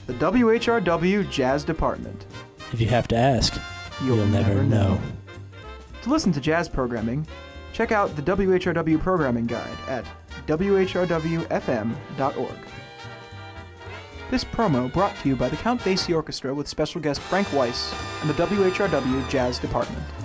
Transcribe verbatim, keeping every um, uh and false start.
The W H R W Jazz Department. If you have to ask, you'll, you'll never, never know. know. To listen to jazz programming, check out the W H R W Programming Guide at w h r w f m dot org. This promo brought to you by the Count Basie Orchestra with special guest Frank Weiss and the W H R W Jazz Department.